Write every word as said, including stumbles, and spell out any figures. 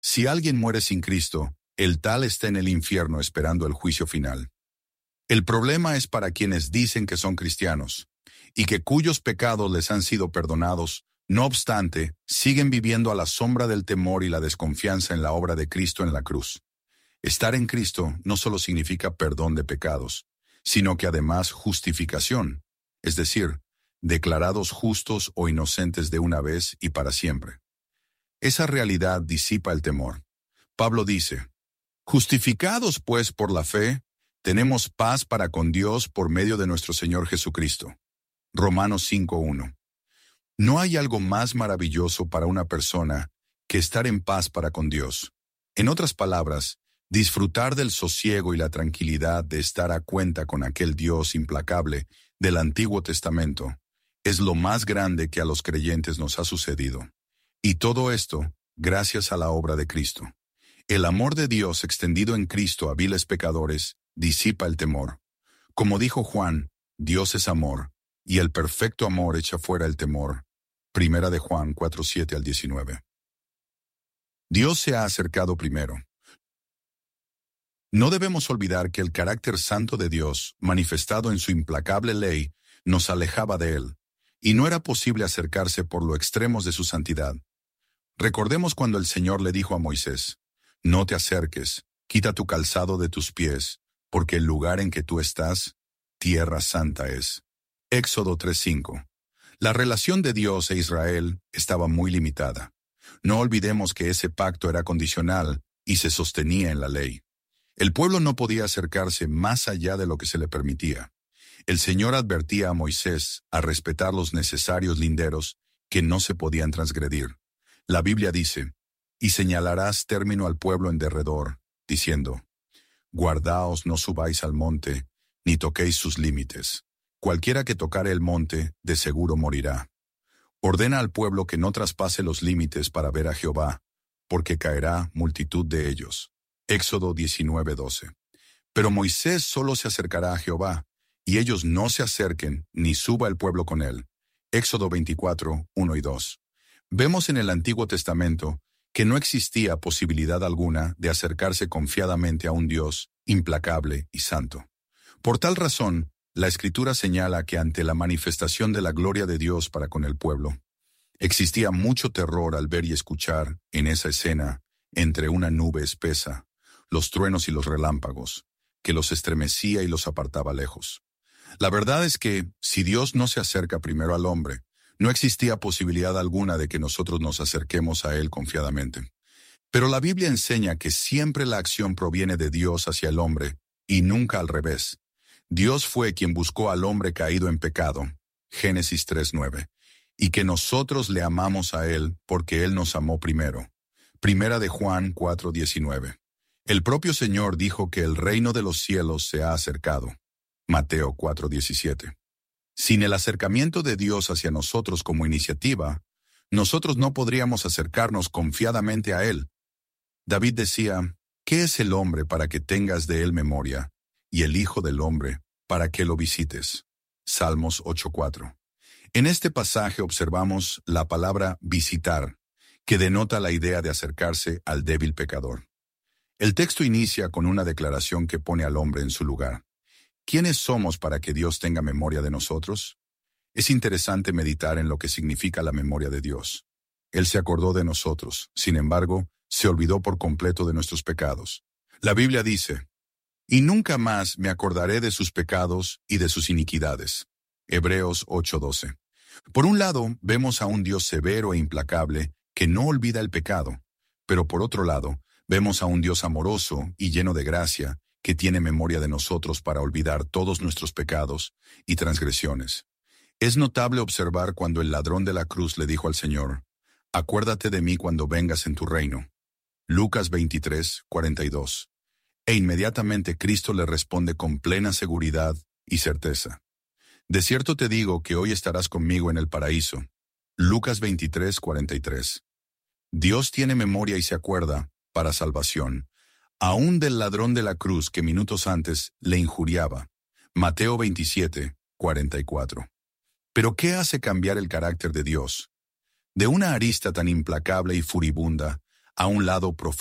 Si alguien muere sin Cristo, el tal está en el infierno esperando el juicio final. El problema es para quienes dicen que son cristianos, y que cuyos pecados les han sido perdonados, no obstante, siguen viviendo a la sombra del temor y la desconfianza en la obra de Cristo en la cruz. Estar en Cristo no solo significa perdón de pecados, sino que además justificación, es decir, declarados justos o inocentes de una vez y para siempre. Esa realidad disipa el temor. Pablo dice, justificados pues por la fe, tenemos paz para con Dios por medio de nuestro Señor Jesucristo. Romanos cinco uno. No hay algo más maravilloso para una persona que estar en paz para con Dios. En otras palabras, disfrutar del sosiego y la tranquilidad de estar a cuenta con aquel Dios implacable del Antiguo Testamento es lo más grande que a los creyentes nos ha sucedido. Y todo esto, gracias a la obra de Cristo. El amor de Dios extendido en Cristo a viles pecadores disipa el temor. Como dijo Juan, Dios es amor, y el perfecto amor echa fuera el temor. Primera de Juan cuatro siete al diecinueve. Dios se ha acercado primero. No debemos olvidar que el carácter santo de Dios, manifestado en su implacable ley, nos alejaba de Él, y no era posible acercarse por los extremos de su santidad. Recordemos cuando el Señor le dijo a Moisés, no te acerques, quita tu calzado de tus pies, porque el lugar en que tú estás, tierra santa es. Éxodo tres cinco. La relación de Dios e Israel estaba muy limitada. No olvidemos que ese pacto era condicional y se sostenía en la ley. El pueblo no podía acercarse más allá de lo que se le permitía. El Señor advertía a Moisés a respetar los necesarios linderos que no se podían transgredir. La Biblia dice, y señalarás término al pueblo en derredor, diciendo, guardaos, no subáis al monte, ni toquéis sus límites. Cualquiera que tocare el monte, de seguro morirá. Ordena al pueblo que no traspase los límites para ver a Jehová, porque caerá multitud de ellos. Éxodo diecinueve doce. Pero Moisés solo se acercará a Jehová, y ellos no se acerquen, ni suba el pueblo con él. Éxodo veinticuatro uno y dos. Vemos en el Antiguo Testamento que no existía posibilidad alguna de acercarse confiadamente a un Dios implacable y santo. Por tal razón, la Escritura señala que ante la manifestación de la gloria de Dios para con el pueblo, existía mucho terror al ver y escuchar, en esa escena, entre una nube espesa, los truenos y los relámpagos, que los estremecía y los apartaba lejos. La verdad es que, si Dios no se acerca primero al hombre, no existía posibilidad alguna de que nosotros nos acerquemos a Él confiadamente. Pero la Biblia enseña que siempre la acción proviene de Dios hacia el hombre, y nunca al revés. Dios fue quien buscó al hombre caído en pecado, Génesis tres nueve, y que nosotros le amamos a Él porque Él nos amó primero, Primera de Juan cuatro diecinueve. El propio Señor dijo que el reino de los cielos se ha acercado, Mateo cuatro diecisiete. Sin el acercamiento de Dios hacia nosotros como iniciativa, nosotros no podríamos acercarnos confiadamente a Él. David decía, ¿qué es el hombre para que tengas de él memoria? Y el Hijo del Hombre, para que lo visites. Salmos ocho cuatro. En este pasaje observamos la palabra visitar, que denota la idea de acercarse al débil pecador. El texto inicia con una declaración que pone al hombre en su lugar. ¿Quiénes somos para que Dios tenga memoria de nosotros? Es interesante meditar en lo que significa la memoria de Dios. Él se acordó de nosotros, sin embargo, se olvidó por completo de nuestros pecados. La Biblia dice, y nunca más me acordaré de sus pecados y de sus iniquidades. Hebreos ocho doce. Por un lado, vemos a un Dios severo e implacable que no olvida el pecado, pero por otro lado, vemos a un Dios amoroso y lleno de gracia que tiene memoria de nosotros para olvidar todos nuestros pecados y transgresiones. Es notable observar cuando el ladrón de la cruz le dijo al Señor, acuérdate de mí cuando vengas en tu reino. Lucas veintitrés cuarenta y dos. E inmediatamente Cristo le responde con plena seguridad y certeza. De cierto te digo que hoy estarás conmigo en el paraíso. Lucas veintitrés cuarenta y tres. Dios tiene memoria y se acuerda, para salvación, aún del ladrón de la cruz que minutos antes le injuriaba. Mateo veintisiete cuarenta y cuatro. Pero ¿qué hace cambiar el carácter de Dios? De una arista tan implacable y furibunda, a un lado profundo